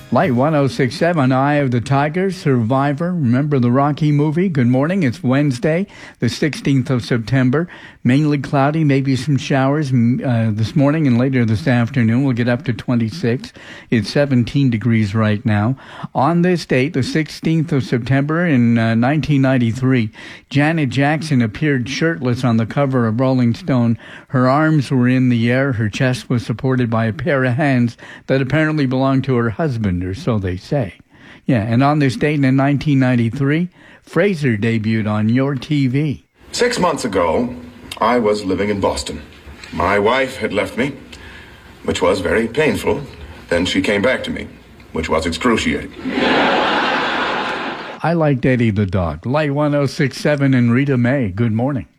Light 106.7, Eye of the Tiger, Survivor. Remember the Rocky movie? Good morning. It's Wednesday, the 16th of September. Mainly cloudy, maybe some showers this morning and later this afternoon. We'll get up to 26. It's 17 degrees right now. On this date, the 16th of September in 1993, Janet Jackson appeared shirtless on the cover of Rolling Stone. Her arms were in the air. Her chest was supported by a pair of hands that apparently belonged to her husband, or so they say. Yeah, and on this date in 1993, Fraser debuted on Your TV. 6 months ago, I was living in Boston. My wife had left me, which was very painful. Then she came back to me, which was excruciating. I liked Eddie the dog. Light 106.7 and Rita May. Good morning.